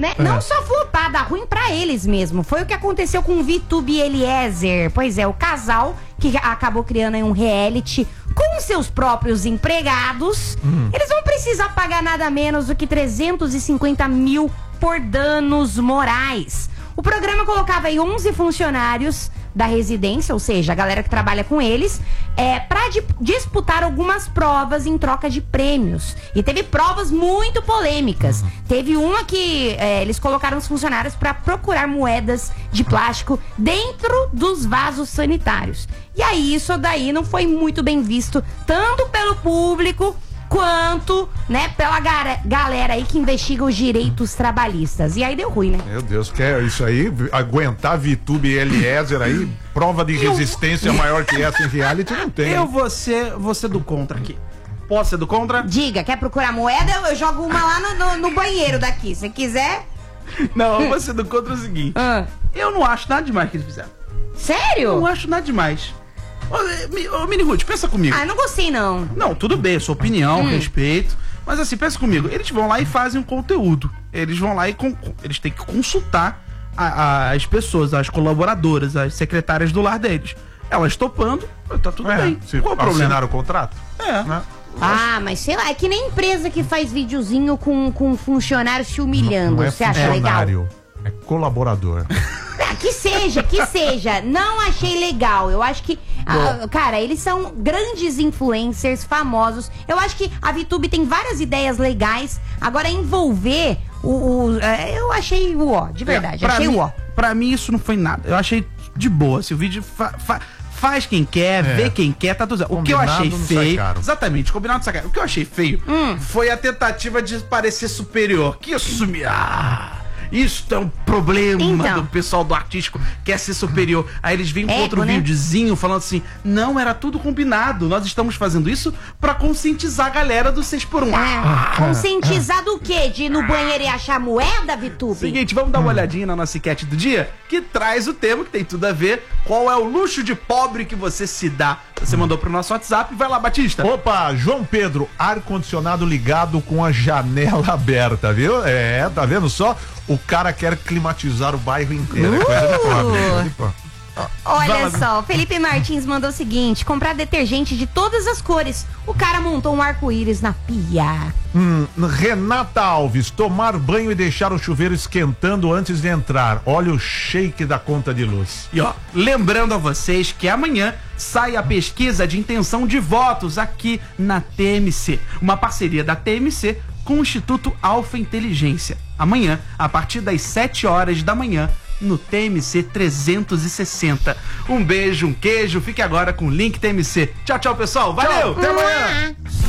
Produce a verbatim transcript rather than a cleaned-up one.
Né? É. Não só flopar, dá ruim pra eles mesmo. Foi o que aconteceu com o VTube e Eliezer. Pois é, o casal que acabou criando aí um reality com seus próprios empregados. Hum. Eles vão precisar pagar nada menos do que trezentos e cinquenta mil por danos morais. O programa colocava aí onze funcionários da residência, ou seja, a galera que trabalha com eles, é, pra di- disputar algumas provas em troca de prêmios. E teve provas muito polêmicas. Uhum. Teve uma que é, eles colocaram os funcionários pra procurar moedas de plástico dentro dos vasos sanitários. E aí isso daí não foi muito bem visto, tanto pelo público quanto, né, pela ga- galera aí que investiga os direitos trabalhistas. E aí deu ruim, né? Meu Deus, que é isso aí? Aguentar VTube e Eliezer aí, prova de resistência maior que essa em reality não tem. Eu vou ser, vou ser do contra aqui. Posso ser do contra? Diga, quer procurar moeda? Eu, eu jogo uma lá no, no, no banheiro daqui, se quiser. Não, eu vou ser do contra o seguinte. Ah. Eu não acho nada demais que eles fizeram. Sério? Eu não acho nada demais. Ô, ô Mini Ruth, pensa comigo. Ah, não gostei não. Não, tudo bem, sua opinião, hum. respeito. Mas assim, pensa comigo. Eles vão lá e fazem um conteúdo. Eles vão lá e con- eles têm que consultar a, a, as pessoas, as colaboradoras, as secretárias do lar deles. Elas topando, tá tudo é, bem. Se Qual o problema? Assinaram o contrato? É. Né? Ah, mas sei lá, é que nem empresa que faz videozinho com, com funcionário se humilhando. Você é acha legal? É colaborador. Que seja, que seja. Não achei legal. Eu acho que, ah, cara, eles são grandes influencers, famosos. Eu acho que a VTube tem várias ideias legais. Agora, envolver o... o eu achei o ó, de verdade. É, achei mim, o ó. Pra mim, isso não foi nada. Eu achei de boa. Se o vídeo fa, fa, faz quem quer, é. vê quem quer, tá tudo certo. O que eu achei feio... Exatamente, combinado de sacar. O que eu achei feio hum. foi a tentativa de parecer superior. Que isso me... Ah... Isso é um problema então. do pessoal do artístico, quer ser superior. Aí eles vêm com Ego, outro né? videozinho falando assim: não, era tudo combinado. Nós estamos fazendo isso pra conscientizar a galera do seis por um. É. Ah, conscientizar ah, do quê? De ir no banheiro e achar moeda, VTube? Seguinte, vamos dar uma olhadinha na nossa enquete do dia, que traz o tema que tem tudo a ver. Qual é o luxo de pobre que você se dá? Você mandou pro nosso WhatsApp. Vai lá, Batista. Opa, João Pedro, ar-condicionado ligado com a janela aberta, viu? É, tá vendo só? O cara quer climatizar o bairro inteiro. Uh! É coisa de pobre, de pobre. Olha só, o Felipe Martins mandou o seguinte: comprar detergente de todas as cores. O cara montou um arco-íris na pia. Hum, Renata Alves, tomar banho e deixar o chuveiro esquentando antes de entrar. Olha o shake da conta de luz. E ó, lembrando a vocês que amanhã sai a pesquisa de intenção de votos aqui na T M C. Uma parceria da T M C com o Instituto Alfa Inteligência. Amanhã, a partir das sete horas da manhã, no T M C trezentos e sessenta. Um beijo, um queijo. Fique agora com o Link T M C. Tchau, tchau, pessoal. Valeu! Tchau, até amanhã!